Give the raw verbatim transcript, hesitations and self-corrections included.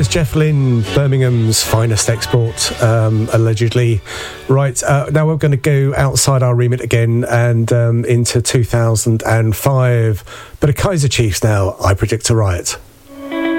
is Jeff Lynne, Birmingham's finest export, um, allegedly. Right, uh, now we're going to go outside our remit again and um, into two thousand five. But a Kaiser Chiefs now, I predict a riot.